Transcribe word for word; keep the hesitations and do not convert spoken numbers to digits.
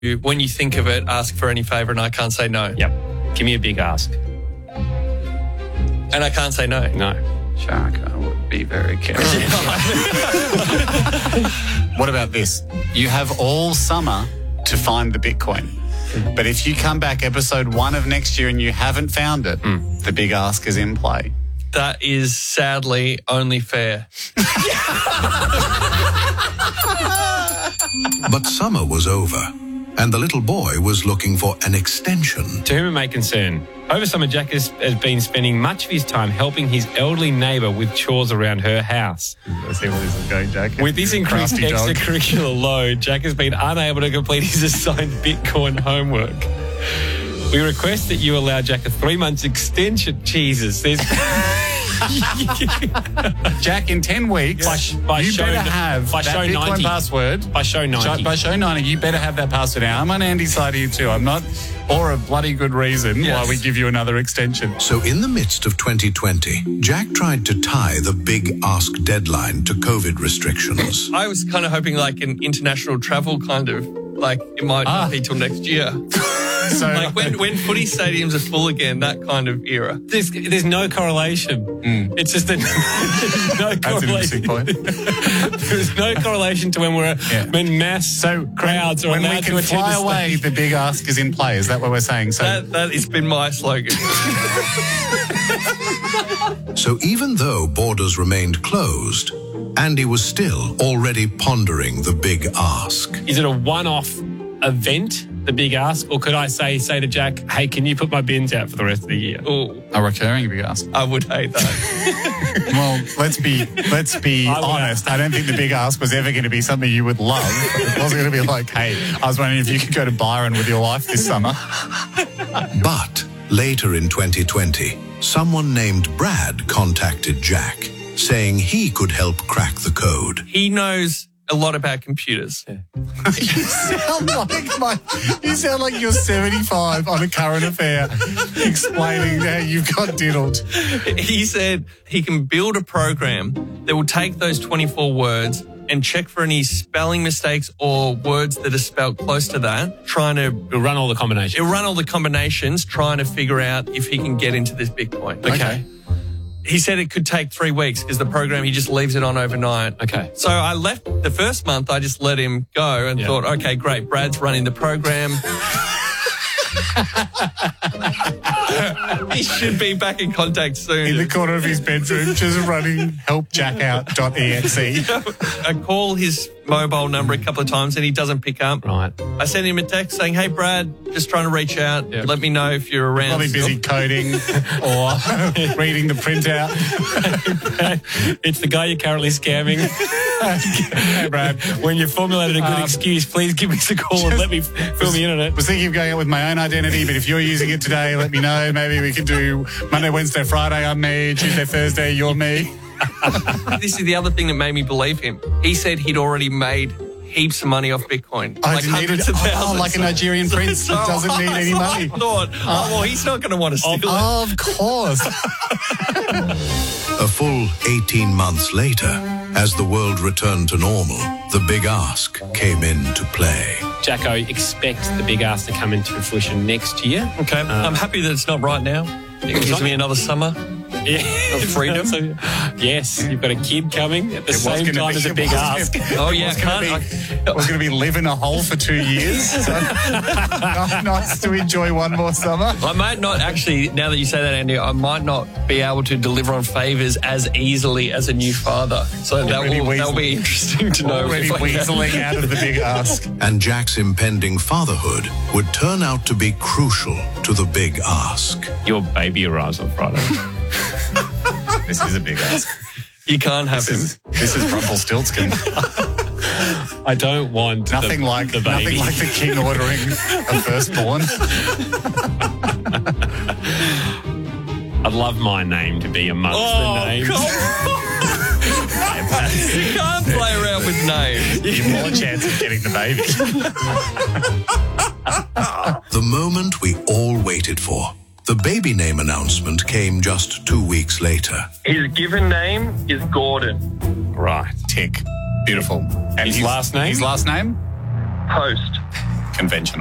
when you think of it, ask for any favour and I can't say no. Yep. Give me a big ask. And I can't say no. No. Shark, I would be very careful. What about this? You have all summer to find the Bitcoin. But if you come back episode one of next year and you haven't found it, mm. the big ask is in play. That is sadly only fair. But summer was over, and the little boy was looking for an extension. To whom it may concern, over summer Jack has, has been spending much of his time helping his elderly neighbour with chores around her house. Let's see where this is going, Jack. With this increased extracurricular load, Jack has been unable to complete his assigned Bitcoin homework. We request that you allow Jack a three months extension. Jesus, there's... Jack, in ten weeks, by, by you show, better have by that show Bitcoin ninety. Password. By show ninety. Show, by show ninety, you better have that password now. I'm on Andy's side here too. I'm not, or a bloody good reason yes. why we give you another extension. So in the midst of twenty twenty, Jack tried to tie the big ask deadline to COVID restrictions. I was kind of hoping like an international travel kind of, like it might ah. not be till next year. So like when, when footy stadiums are full again, that kind of era. There's there's no correlation. Mm. It's just that no correlation. That's an interesting point. There's no correlation to when we're yeah. when mass so crowds when, are when we can fly away. The big ask is in play. Is that what we're saying? So that, that has been my slogan. So even though borders remained closed, Andy was still already pondering the big ask. Is it a one-off event? The big ask, or could I say say to Jack, hey, can you put my bins out for the rest of the year? Oh, a recurring big ask. I would hate that. Well, let's be let's be I honest. I don't think the big ask was ever going to be something you would love. It wasn't going to be like, hey, I was wondering if you could go to Byron with your wife this summer. But later in twenty twenty, someone named Brad contacted Jack, saying he could help crack the code. He knows a lot about computers. Yeah. you sound like my, you sound like you're seventy-five on a current affair explaining how you've got diddled. He said he can build a program that will take those twenty-four words and check for any spelling mistakes or words that are spelled close to that, trying to... It'll run all the combinations. It'll run all the combinations, trying to figure out if he can get into this Bitcoin. Okay. okay. He said it could take three weeks because the program, he just leaves it on overnight. Okay. So I left the first month, I just let him go and yeah. thought, okay, great, Brad's running the program. He should be back in contact soon. In the corner of his bedroom, just running help jack out dot E X E. I call his mobile number a couple of times and he doesn't pick up. Right. I sent him a text saying, hey, Brad, just trying to reach out. Yep. Let me know if you're around. Probably busy coding or reading the printout. It's the guy you're currently scamming. Hey, Brad. When you formulated a good um, excuse, please give us a call and let me fill me in on it. I was thinking of going out with my own identity, but if you're using it today, let me know. Maybe we can do Monday, Wednesday, Friday, I'm me. Tuesday, Thursday, you're me. This is the other thing that made me believe him. He said he'd already made heaps of money off Bitcoin. I like hundreds needed, of thousands. Oh, like a Nigerian so, prince so, that doesn't need any money. I thought, oh, well, he's not going to want to steal of, it. Of course. A full eighteen months later, as the world returned to normal, the big ask came into play. Jacko expects the big ask to come into fruition next year. Okay. Um, I'm happy that it's not right now. It gives me another summer. Yeah, of freedom. So, yes, you've got a kid coming at the it same time be, as a big ask. Gonna, oh yeah, I can't. I was going to be live in a hole for two years. So nice to enjoy one more summer. I might not actually. Now that you say that, Andy, I might not be able to deliver on favours as easily as a new father. So that will that'll be interesting to know. Already weaseling out of the big ask. And Jack's impending fatherhood would turn out to be crucial to the big ask. Your baby arrives on Friday. This is a big ask. You can't have this him. Is, this is Rumpelstiltskin. I don't want nothing the, like the baby. Nothing like the king ordering a firstborn. I'd love my name to be amongst oh, the names. You can't play around with names. You have more chance of getting the baby. The moment we all waited for. The baby name announcement came just two weeks later. His given name is Gordon. Right, tick. Beautiful. And his, his last name? His last name? Post. conventional.